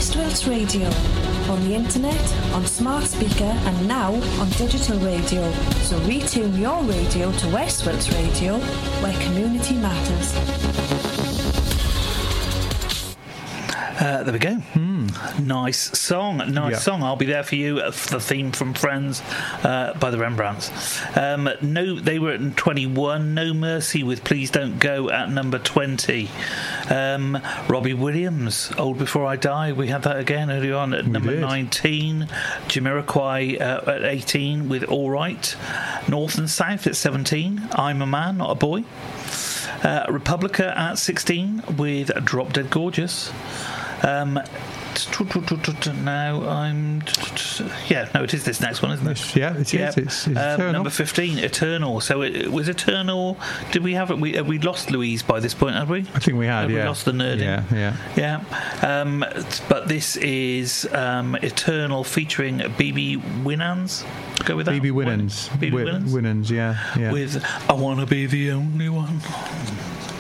West Wilts Radio. On the internet, on smart speaker and now on digital radio. So retune your radio to West Wilts Radio, where community matters. There we go. Nice song. Song. I'll be there for you. The theme from Friends by the Rembrandts. No, they were at 21. No Mercy with Please Don't Go at number 20. Robbie Williams, Old Before I Die. We had that again earlier on at number 19. Jamiroquai at 18 with All Right. North and South at 17. I'm a Man, Not a Boy. Republica at 16 with Drop Dead Gorgeous. It is this next one, isn't it? Yeah, it is. It's number 15, Eternal. So it was Eternal. Did we have it? We lost Louise by this point, had we? I think we had. We lost the nerding. Yeah. But this is Eternal featuring BB Winans. Go with that. BB Winans. BB Winans. Winans. Yeah. With I Wanna Be the Only One.